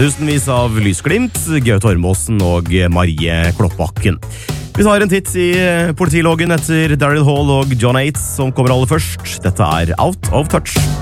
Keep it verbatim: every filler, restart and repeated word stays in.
tusenvis av lysglimt, Gaute Ormåsen og Marie Kloppbakken. Vi tar en titt i politiloggen etter Daryl Hall og John Yates, som kommer aller først. Dette er Out of Touch.